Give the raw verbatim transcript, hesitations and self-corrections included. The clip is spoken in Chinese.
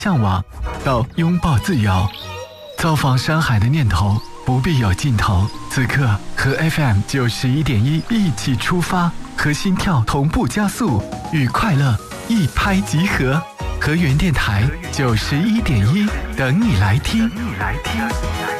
向往到拥抱自由，造访山海的念头不必有尽头。此刻和 F M 九十一点一一起出发，和心跳同步加速，与快乐一拍即合。和原电台九十一点一等你来听。等你来听。